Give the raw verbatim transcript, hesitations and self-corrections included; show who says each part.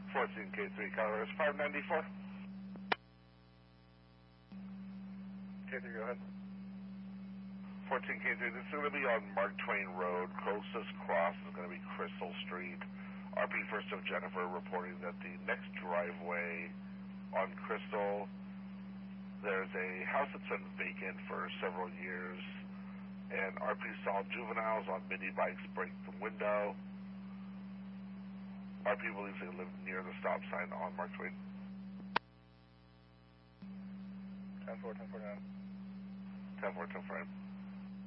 Speaker 1: fourteen K three, Colorado five ninety-four. K three, go ahead. fourteen K three, this is going to be on Mark Twain Road. Closest cross is going to be Crystal Street. R P First of Jennifer reporting that the next driveway on Crystal, there's a house that's been vacant for several years, and R P saw juveniles on mini bikes break the window. R P believes they live near the stop sign on Mark Twain. ten four, ten four nine. ten four, ten four nine.